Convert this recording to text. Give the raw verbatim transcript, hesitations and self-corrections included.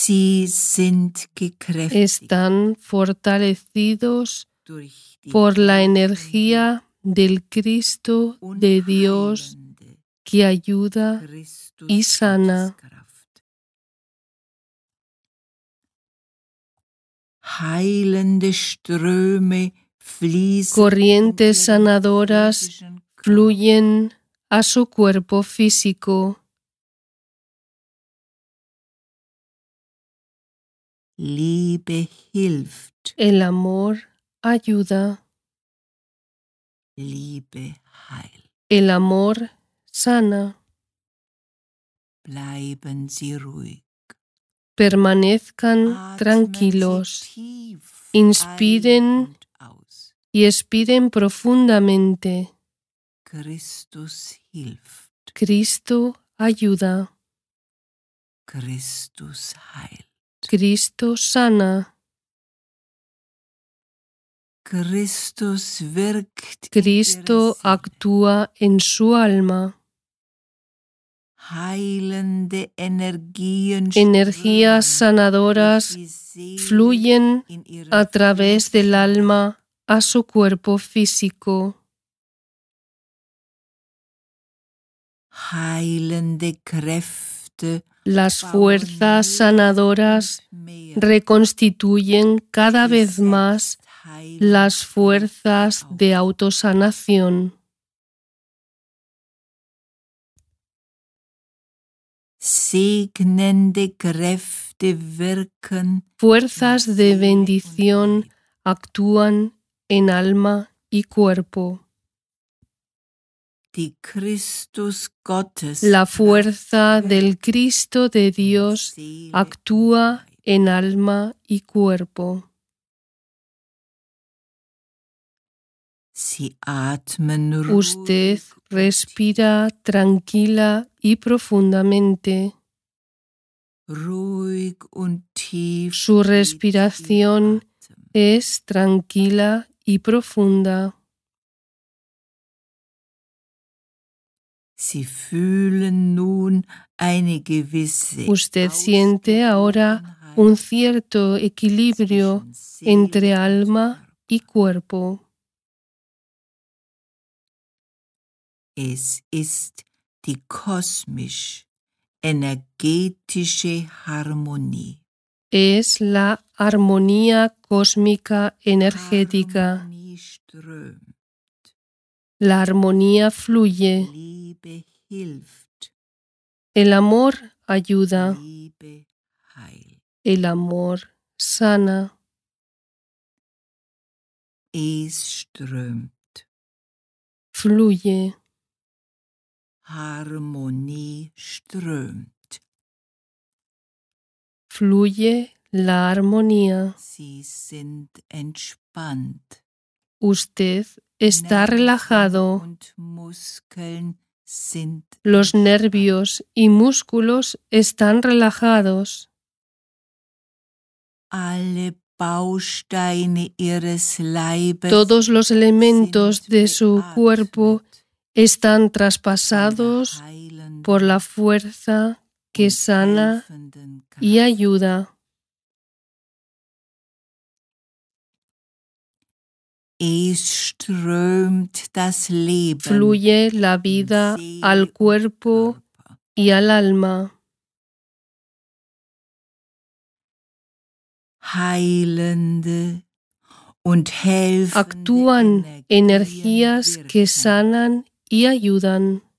Sie sind gekräftigt están fortalecidos durch die por la energía del Cristo de Dios heilende que ayuda Christus y sana. Gotteskraft. Heilende Ströme fließen Corrientes in ihren sanadoras physischen Körper. fluyen a su cuerpo físico. Liebe hilft, El amor ayuda. Liebe heilt. El amor sana. Bleiben Sie ruhig. Permanezcan Atmen tranquilos. Sie tief Inspiren ein und aus. y expiren profundamente. Christus hilft. Cristo ayuda. Christus heilt. Cristo sana. Christus wirkt Cristo in ihrer Seele. actúa en su alma. Heilende Energien Energías strömen sanadoras durch die Seele fluyen in ihren a través del physischen alma a su cuerpo físico. Heilende Kräfte Las bauen fuerzas mehr sanadoras und mehr reconstituyen cada die vez más las fuerzas Selbstheilungskräfte de auf. autosanación. Segnende Kräfte wirken Fuerzas in de Seele bendición und Leib. actúan en alma y cuerpo. Die Christus Gottes La fuerza Kraft del wirkt Cristo de in Dios Seele und actúa Leib. en alma y cuerpo. Sie atmen Usted ruhig und respira tranquila y profundamente. ruhig und tief Su geht Ihr respiración Atem. es tranquila y profunda. Sie fühlen nun eine gewisse Usted siente ahora un Ausgeglichenheit cierto equilibrio zwischen Seele entre und alma y Körper. cuerpo. Es ist die kosmisch-energetische Harmonie. Es la armonía cósmica energética. Harmonie strömt. La armonía fluye. Liebe hilft. El amor ayuda. Liebe heilt. El amor sana. Es strömt. Fluye. Harmonie strömt. Fluye la armonía. Sie sind entspannt. Usted está Nerven relajado. und Muskeln sind Los entspannt. nervios y músculos están relajados. Alle Bausteine ihres Leibes Todos los elementos sind de su cuerpo beatmet están von traspasados der heilenden por la fuerza que und sana helfenden y Kraft. ayuda. Es strömt das Leben Fluye la in vida Seele al und cuerpo Körper. y al alma. Heilende und helfende Actúan Energien energías que wirken sanan y ayudan.